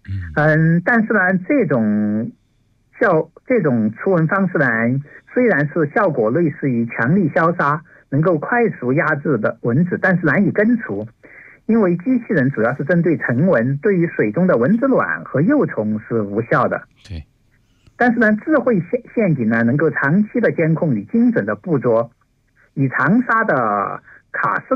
但是呢，这种除蚊方式呢，虽然是效果类似于强力消杀，能够快速压制的蚊子，但是难以根除，因为机器人主要是针对成蚊，对于水中的蚊子卵和幼虫是无效的。 对。 但是呢，智慧陷阱呢，能够长期的监控与精准的捕捉，以长沙的卡斯